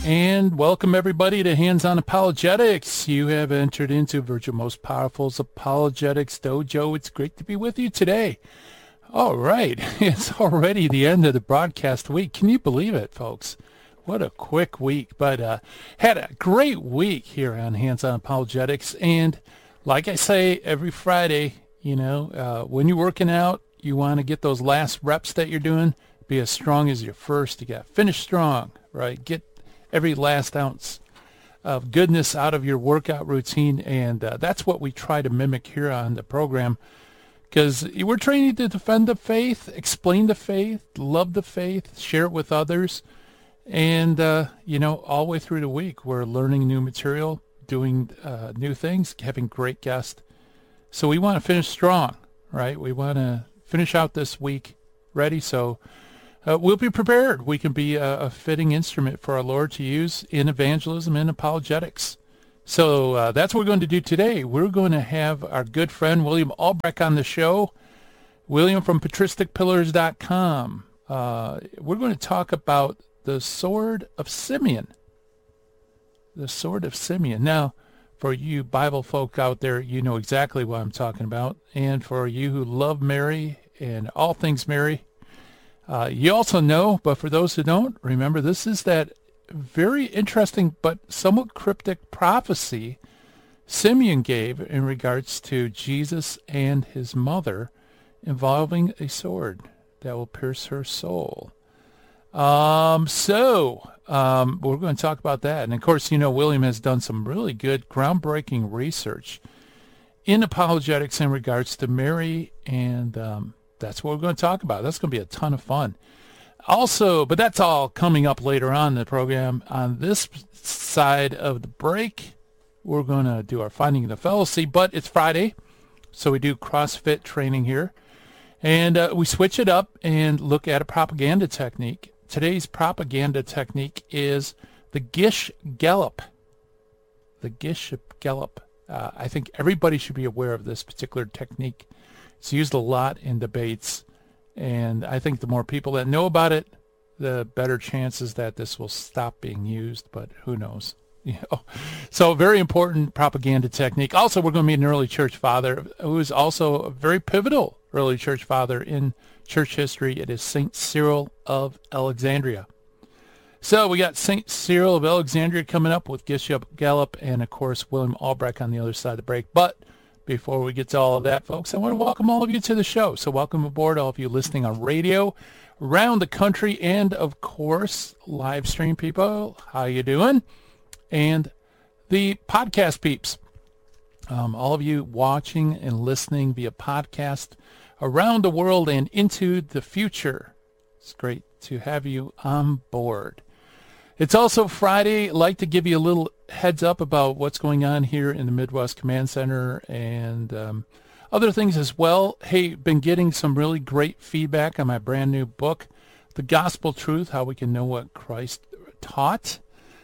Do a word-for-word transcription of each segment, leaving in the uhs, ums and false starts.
And welcome everybody to Hands-On Apologetics. You have entered into Virtual Most Powerful's Apologetics Dojo. It's great to be with you today. All right, it's already the end of the broadcast week. Can you believe it, folks? What a quick week, but uh, had a great week here on Hands-On Apologetics. And like I say every Friday, you know, uh, when you're working out, you want to get those last reps that you're doing, be as strong as your first. You got to finish strong, right? Get every last ounce of goodness out of your workout routine, and uh, that's what we try to mimic here on the program, because we're training to defend the faith, explain the faith, love the faith, share it with others, and, uh, you know, all the way through the week, we're learning new material, doing uh, new things, having great guests. So we want to finish strong, right? We want to finish out this week ready, so Uh, we'll be prepared. We can be a, a fitting instrument for our Lord to use in evangelism and apologetics. So uh, that's what we're going to do today. We're going to have our good friend William Albrecht on the show. William from patristic pillars dot com. Uh, we're going to talk about the Sword of Simeon. The Sword of Simeon. Now, for you Bible folk out there, you know exactly what I'm talking about. And for you who love Mary and all things Mary, Uh, you also know, but for those who don't, remember this is that very interesting but somewhat cryptic prophecy Simeon gave in regards to Jesus and his mother involving a sword that will pierce her soul. Um, so um, we're going to talk about that. And, of course, you know, William has done some really good groundbreaking research in apologetics in regards to Mary, and um that's what we're going to talk about. That's going to be a ton of fun. Also, but that's all coming up later on in the program. On this side of the break, we're going to do our Finding the Fallacy, but it's Friday, so we do CrossFit training here. And uh, we switch it up and look at a propaganda technique. Today's propaganda technique is the Gish Gallop. The Gish Gallop. Uh, I think everybody should be aware of this particular technique. It's used a lot in debates, and I think the more people that know about it, the better chances that this will stop being used, but who knows? You know, so very important propaganda technique. Also, we're going to meet an early church father who is also a very pivotal early church father in church history. It is Saint Cyril of Alexandria. So we got Saint Cyril of Alexandria coming up with Gish Gallop, and, of course, William Albrecht on the other side of the break. But before we get to all of that, folks, I want to welcome all of you to the show. So welcome aboard, all of you listening on radio around the country, and, of course, live stream people. How you doing? And the podcast peeps, um, all of you watching and listening via podcast around the world and into the future. It's great to have you on board. It's also Friday. I'd like to give you a little heads up about what's going on here in the Midwest Command Center and um, other things as well. Hey, been getting some really great feedback on my brand new book, The Gospel Truth, How We Can Know What Christ Taught.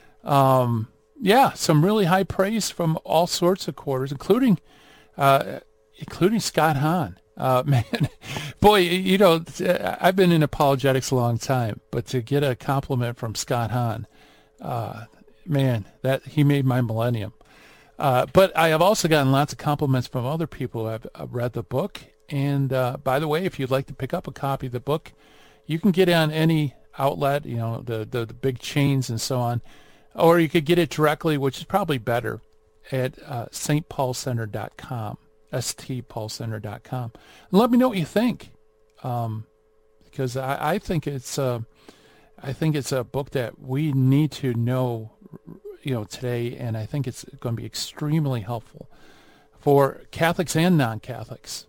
Um, yeah, some really high praise from all sorts of quarters, including uh, including Scott Hahn. Uh, man, boy, you know, I've been in apologetics a long time, but to get a compliment from Scott Hahn, uh, man, that he made my millennium. Uh, but I have also gotten lots of compliments from other people who have read the book. And uh, by the way, if you'd like to pick up a copy of the book, you can get it on any outlet, you know, the, the, the big chains and so on, or you could get it directly, which is probably better, at uh, s t paul center dot com. s t paul center dot com. And let me know what you think, um, because I, I think it's uh, I think it's a book that we need to know, you know, today, and I think it's going to be extremely helpful for Catholics and non-Catholics.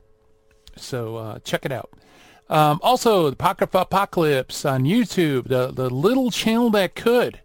So uh, check it out. Um, also, the Apocrypha Apocalypse on YouTube, the the little channel that could.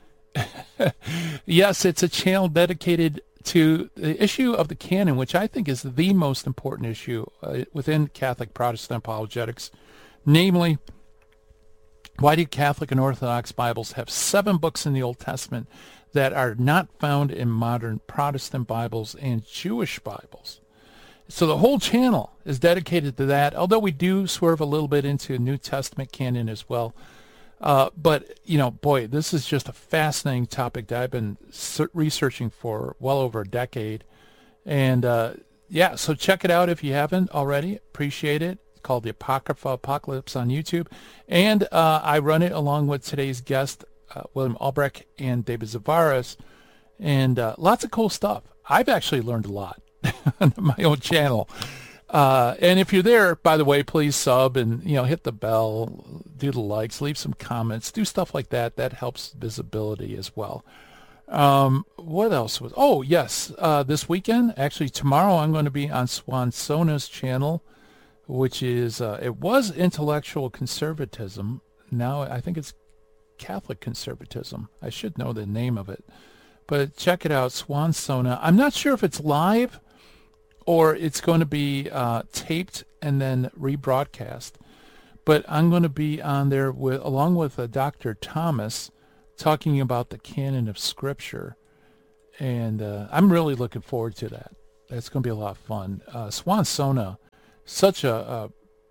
Yes, it's a channel dedicated to the issue of the canon, which I think is the most important issue uh, within Catholic Protestant apologetics. Namely, why do Catholic and Orthodox Bibles have seven books in the Old Testament that are not found in modern Protestant Bibles and Jewish Bibles? So the whole channel is dedicated to that, although we do swerve a little bit into New Testament canon as well. Uh, but, you know, boy, this is just a fascinating topic that I've been researching for well over a decade. And, uh, yeah, so check it out if you haven't already. Appreciate it. It's called The Apocrypha Apocalypse on YouTube. And uh, I run it along with today's guest, uh, William Albrecht and David Zavares. And uh, lots of cool stuff. I've actually learned a lot on my own channel. Uh, and if you're there, by the way, please sub and, you know, hit the bell, do the likes, leave some comments, do stuff like that. That helps visibility as well. Um, what else was, oh, yes, uh, this weekend, actually tomorrow, I'm going to be on Swansona's channel, which is, uh, it was intellectual conservatism. Now I think it's Catholic conservatism. I should know the name of it. But check it out, Swansona. I'm not sure if it's live or it's going to be uh, taped and then rebroadcast. But I'm going to be on there with, along with uh, Doctor Thomas, talking about the canon of Scripture. And uh, I'm really looking forward to that. That's going to be a lot of fun. Uh, Swansona, such a, a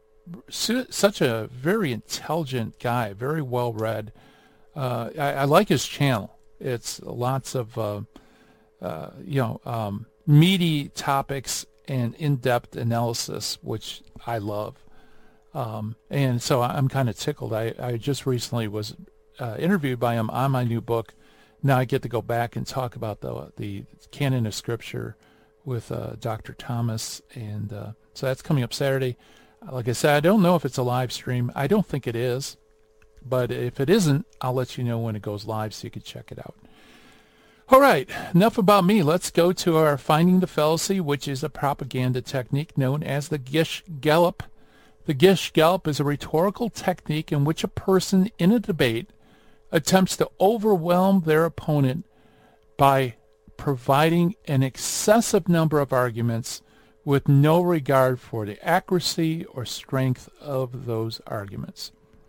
su- such a very intelligent guy, very well read. Uh, I, I like his channel. It's lots of uh, uh, you know um, meaty topics and in-depth analysis, which I love. Um, and so I'm kind of tickled. I, I just recently was uh, interviewed by him on my new book. Now I get to go back and talk about the the canon of Scripture with uh, Doctor Thomas, and uh, so that's coming up Saturday. Like I said, I don't know if it's a live stream. I don't think it is, but if it isn't, I'll let you know when it goes live so you can check it out. All right, enough about me. Let's go to our Finding the Fallacy, which is a propaganda technique known as the Gish Gallop. The Gish Gallop is a rhetorical technique in which a person in a debate attempts to overwhelm their opponent by providing an excessive number of arguments with no regard for the accuracy or strength of those arguments.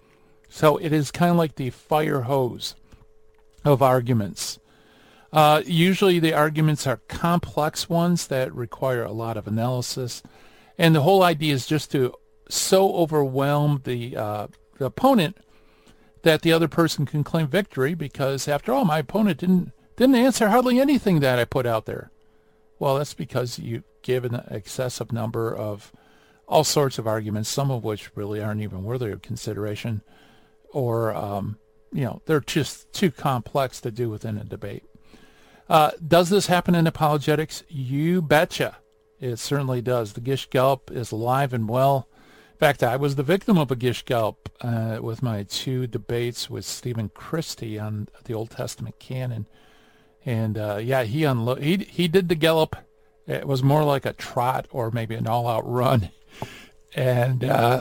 So it is kind of like the fire hose of arguments. Uh, usually the arguments are complex ones that require a lot of analysis. And the whole idea is just to so overwhelm the, uh, the opponent that the other person can claim victory, because after all, my opponent didn't didn't answer hardly anything that I put out there. Well, that's because you give an excessive number of all sorts of arguments, some of which really aren't even worthy of consideration, or um, you know, they're just too complex to do within a debate. Uh, does this happen in apologetics? You betcha. It certainly does. The Gish Gallop is alive and well. In fact, I was the victim of a Gish Gallop uh, with my two debates with Stephen Christie on the Old Testament canon. And uh, yeah, he, unlo- he he did the Gallop. It was more like a trot or maybe an all-out run. And uh,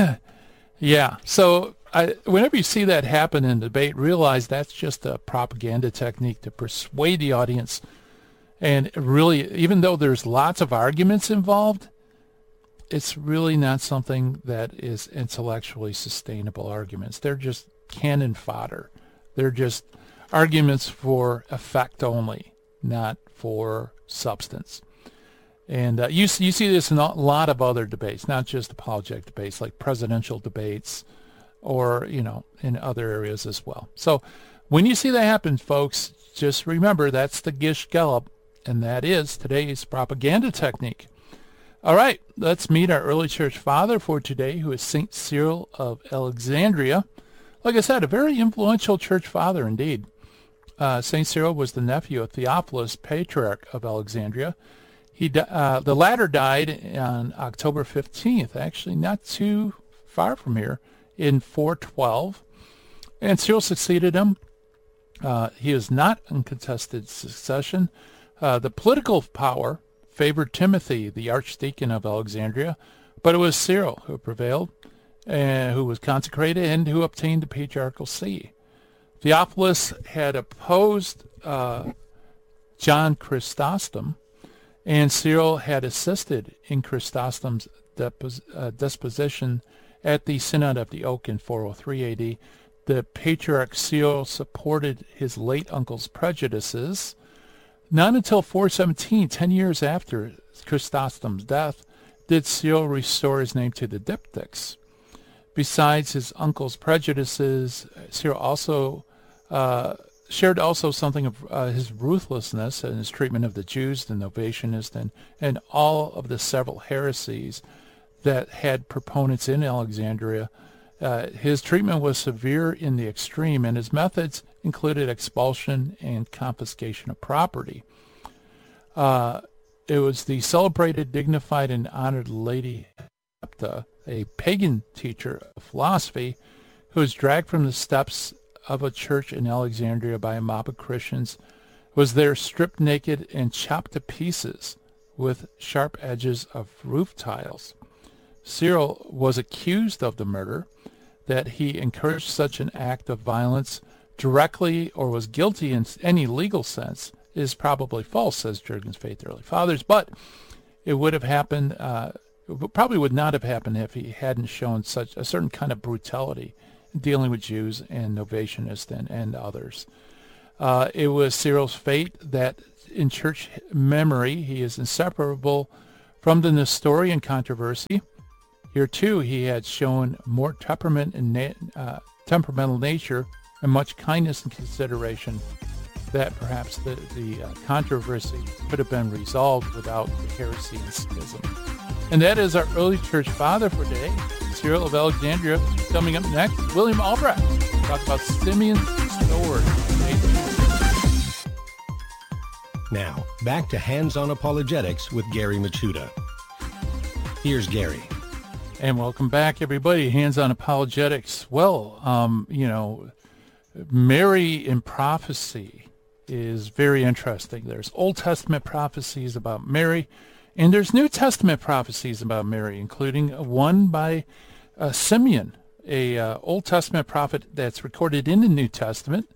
yeah, so I, whenever you see that happen in debate, realize that's just a propaganda technique to persuade the audience. And really, even though there's lots of arguments involved, it's really not something that is intellectually sustainable arguments. They're just cannon fodder. They're just arguments for effect only, not for substance. And uh, you, you see this in a lot of other debates, not just apologetic debates, like presidential debates, or, you know, in other areas as well. So when you see that happen, folks, just remember that's the Gish Gallop, and that is today's propaganda technique. All right, let's meet our early church father for today, who is Saint Cyril of Alexandria. Like I said, a very influential church father indeed. Uh, Saint Cyril was the nephew of Theophilus, Patriarch of Alexandria. He, uh, the latter died on October fifteenth, actually not too far from here, in four twelve. And Cyril succeeded him. Uh, he is not uncontested succession. Uh, the political power favored Timothy, the archdeacon of Alexandria, but it was Cyril who prevailed, and who was consecrated, and who obtained the patriarchal see. Theophilus had opposed uh, John Chrysostom, and Cyril had assisted in Chrysostom's depos- uh, disposition at the Synod of the Oak in four oh three A D. The Patriarch Cyril supported his late uncle's prejudices. Not until four seventeen, ten years after Chrysostom's death, did Cyril restore his name to the diptychs. Besides his uncle's prejudices, Cyril also uh, shared also something of uh, his ruthlessness in his treatment of the Jews, the Novatianists, and, and all of the several heresies that had proponents in Alexandria. Uh, his treatment was severe in the extreme, and his methods included expulsion and confiscation of property. Uh, it was the celebrated, dignified, and honored Lady Hepta, a pagan teacher of philosophy, who was dragged from the steps of a church in Alexandria by a mob of Christians, was there stripped naked and chopped to pieces with sharp edges of roof tiles. Cyril was accused of the murder, that he encouraged such an act of violence directly or was guilty in any legal sense is probably false, says Jurgen's Faith Early Fathers, but it would have happened, uh, it probably would not have happened if he hadn't shown such a certain kind of brutality in dealing with Jews and Novatianists and, and others. Uh, it was Cyril's fate that in church memory he is inseparable from the Nestorian controversy. Here, too, he had shown more temperament and na- uh, temperamental nature and much kindness and consideration that perhaps the, the uh, controversy could have been resolved without the heresy and schism. And that is our early church father for today, Cyril of Alexandria. Coming up next, William Albrecht. Talk about Simeon's sword. Now, back to Hands-On Apologetics with Gary Michuta. Here's Gary. And welcome back, everybody. Hands-On Apologetics. Well, um, you know, Mary in prophecy is very interesting. There's Old Testament prophecies about Mary, and there's New Testament prophecies about Mary, including one by uh, Simeon, a uh, Old Testament prophet that's recorded in the New Testament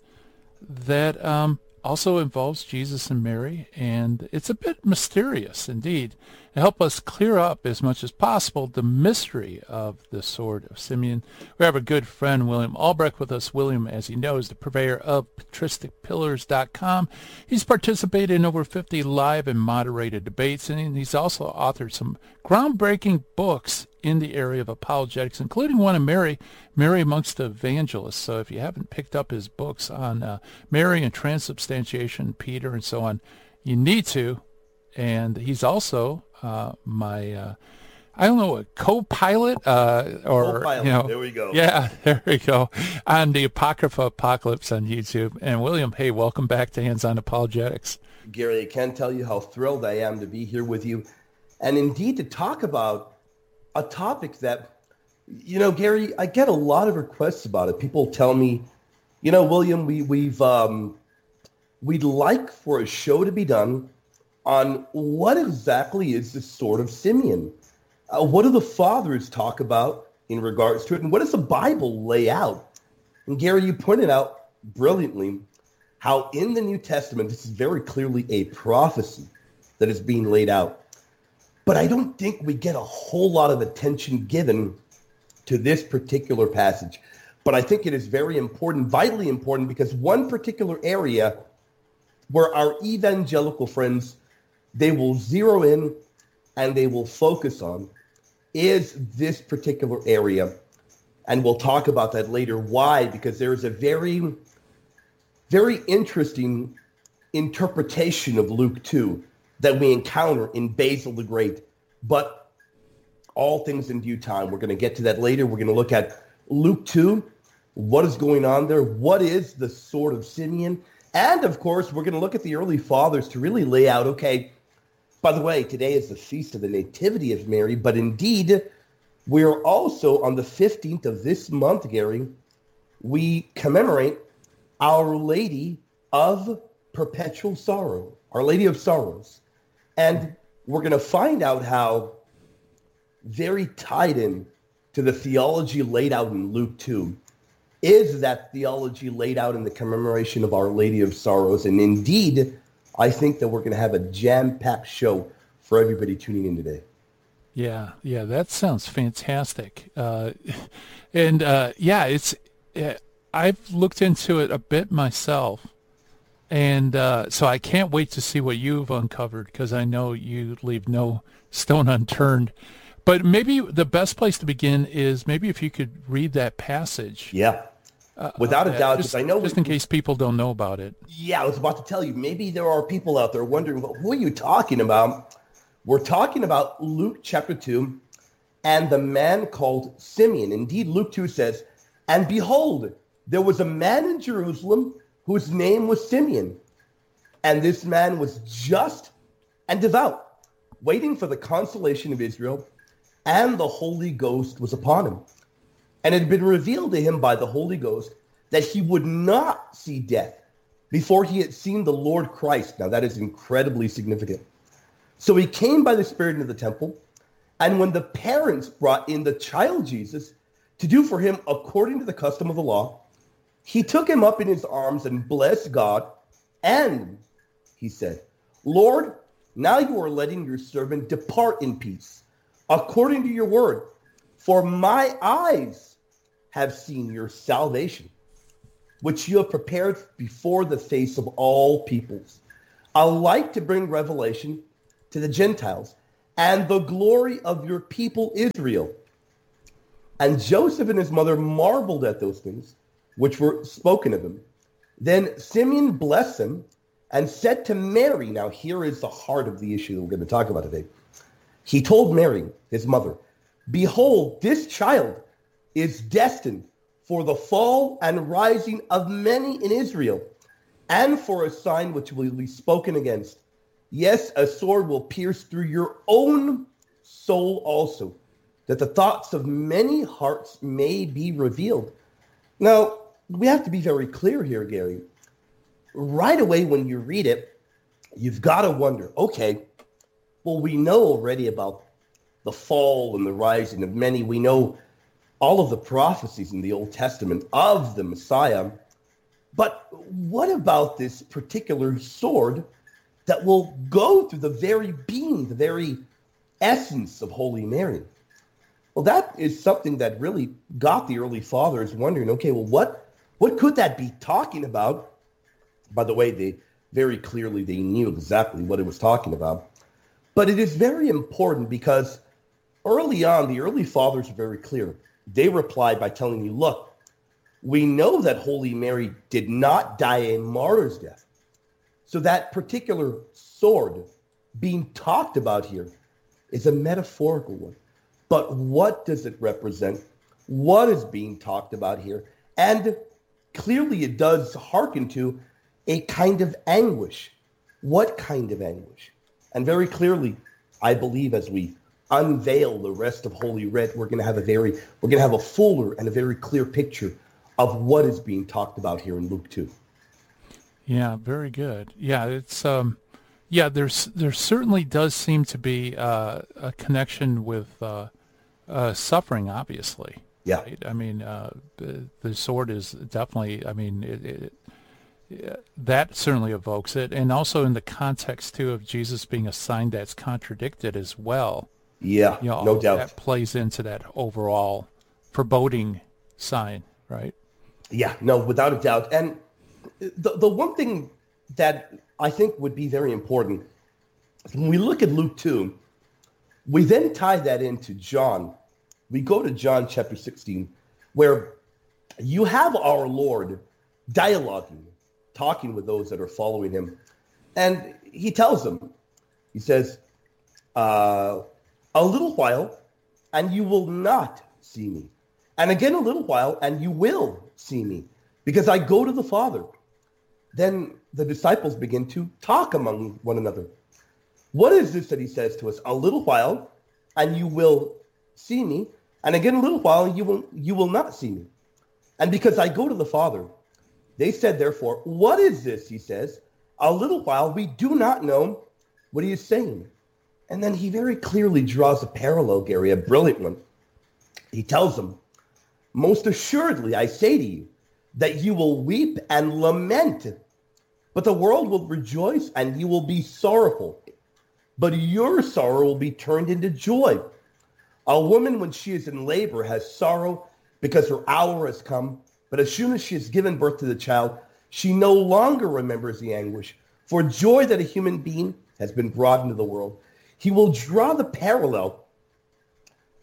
that um, also involves Jesus and Mary, and it's a bit mysterious indeed. To help us clear up as much as possible the mystery of the sword of Simeon, we have a good friend, William Albrecht, with us. William, as you know, is the purveyor of patristic pillars dot com. He's participated in over fifty live and moderated debates, and he's also authored some groundbreaking books in the area of apologetics, including one on Mary, Mary amongst the evangelists. So if you haven't picked up his books on uh, Mary and transubstantiation, Peter, and so on, you need to. And he's also uh, my, uh, I don't know, a co-pilot uh, or, co-pilot. you know. There we go. Yeah, there we go. On the Apocrypha Apocalypse on YouTube. And William, hey, welcome back to Hands-On Apologetics. Gary, I can't tell you how thrilled I am to be here with you. And indeed to talk about a topic that, you know, Gary, I get a lot of requests about it. People tell me, you know, William, we, we've, um, we'd like for a show to be done on what exactly is the sword of Simeon. Uh, what do the fathers talk about in regards to it? And what does the Bible lay out? And Gary, you pointed out brilliantly how in the New Testament, this is very clearly a prophecy that is being laid out. But I don't think we get a whole lot of attention given to this particular passage. But I think it is very important, vitally important, because one particular area where our evangelical friends, they will zero in and they will focus on is this particular area. And we'll talk about that later. Why? Because there is a very, very interesting interpretation of Luke two that we encounter in Basil the Great. But all things in due time. We're going to get to that later. We're going to look at Luke two, what is going on there, what is the sword of Simeon, and of course, we're going to look at the early fathers to really lay out, okay, by the way, today is the feast of the Nativity of Mary, but indeed, we're also on the fifteenth of this month, Gary, we commemorate Our Lady of Perpetual Sorrow, Our Lady of Sorrows. And we're going to find out how very tied in to the theology laid out in Luke two is that theology laid out in the commemoration of Our Lady of Sorrows. And indeed, I think that we're going to have a jam-packed show for everybody tuning in today. Yeah, yeah, that sounds fantastic. Uh, and uh, yeah, it's uh, I've looked into it a bit myself. And uh, so I can't wait to see what you've uncovered, because I know you leave no stone unturned. But maybe the best place to begin is maybe if you could read that passage. Yeah, without uh, a doubt, just, because I know just we, in case people don't know about it. Yeah, I was about to tell you, maybe there are people out there wondering, well, who are you talking about? We're talking about Luke chapter two and the man called Simeon. Indeed, Luke two says, and behold, there was a man in Jerusalem whose name was Simeon. And this man was just and devout, waiting for the consolation of Israel, and the Holy Ghost was upon him. And it had been revealed to him by the Holy Ghost that he would not see death before he had seen the Lord Christ. Now that is incredibly significant. So he came by the Spirit into the temple, and when the parents brought in the child Jesus to do for him according to the custom of the law, he took him up in his arms and blessed God, and he said, Lord, now you are letting your servant depart in peace, according to your word, for my eyes have seen your salvation, which you have prepared before the face of all peoples, a light to bring revelation to the Gentiles, and the glory of your people Israel. And Joseph and his mother marveled at those things which were spoken of him. Then Simeon blessed him and said to Mary, now here is the heart of the issue that we're going to talk about today. He told Mary, his mother, behold, this child is destined for the fall and rising of many in Israel, and for a sign which will be spoken against. Yes, a sword will pierce through your own soul also, that the thoughts of many hearts may be revealed. Now, we have to be very clear here, Gary. Right away when you read it, you've got to wonder, okay, well, we know already about the fall and the rising of many. We know all of the prophecies in the Old Testament of the Messiah. But what about this particular sword that will go through the very being, the very essence of Holy Mary? Well, that is something that really got the early fathers wondering, okay, well, what, what could that be talking about? By the way, they very clearly, they knew exactly what it was talking about. But it is very important because early on, the early fathers were very clear. They replied by telling you, look, we know that Holy Mary did not die a martyr's death. So that particular sword being talked about here is a metaphorical one. But what does it represent? What is being talked about here? And clearly it does hearken to a kind of anguish. What kind of anguish? And very clearly, I believe as we unveil the rest of Holy Writ, we're going to have a very, we're going to have a fuller and a very clear picture of what is being talked about here in Luke two. Yeah, very good. Yeah, it's um, yeah. There's there certainly does seem to be uh, a connection with uh, uh, suffering. Obviously, yeah. Right? I mean, uh, the, the sword is definitely. I mean, it, it, yeah, that certainly evokes it, and also in the context too of Jesus being a sign that's contradicted as well. Yeah, you know, no doubt. That plays into that overall foreboding sign, right? Yeah, no, without a doubt. And the the one thing that I think would be very important, when we look at Luke two, we then tie that into John. We go to John chapter sixteen, where you have our Lord dialoguing, talking with those that are following him. And he tells them, he says, uh, a little while, and you will not see me. And again, a little while, and you will see me, because I go to the Father. Then the disciples begin to talk among one another. What is this that he says to us? A little while, and you will see me. And again, a little while, and you will, you will not see me. And because I go to the Father, they said, therefore, what is this, he says? A little while, we do not know what he is saying. And then he very clearly draws a parallel, Gary, a brilliant one. He tells them, most assuredly, I say to you, that you will weep and lament, but the world will rejoice and you will be sorrowful. But your sorrow will be turned into joy. A woman, when she is in labor, has sorrow because her hour has come. But as soon as she has given birth to the child, she no longer remembers the anguish for joy that a human being has been brought into the world. He will draw the parallel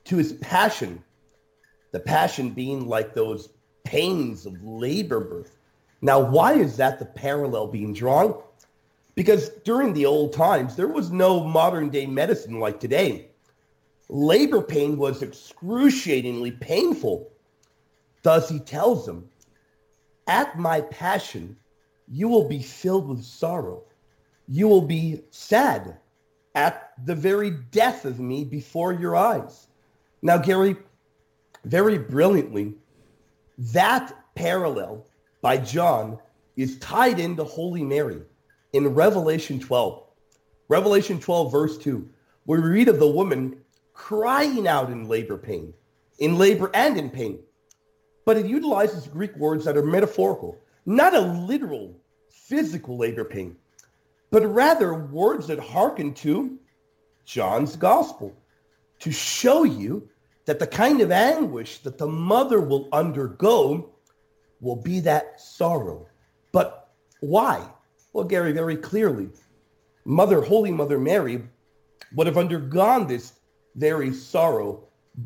to his passion, the passion being like those pains of labor birth. Now, why is that the parallel being drawn? Because during the old times, there was no modern day medicine like today. Labor pain was excruciatingly painful. Thus, he tells them, at my passion, you will be filled with sorrow. You will be sad at the very death of me before your eyes. Now, Gary, very brilliantly, that parallel by John is tied into Holy Mary in Revelation twelve. Revelation twelve, verse two, where we read of the woman crying out in labor pain, in labor and in pain. But it utilizes Greek words that are metaphorical, not a literal physical labor pain, but rather words that hearken to John's gospel to show you that the kind of anguish that the mother will undergo will be that sorrow. But why? Well, Gary, very clearly, Mother, Holy Mother Mary would have undergone this very sorrow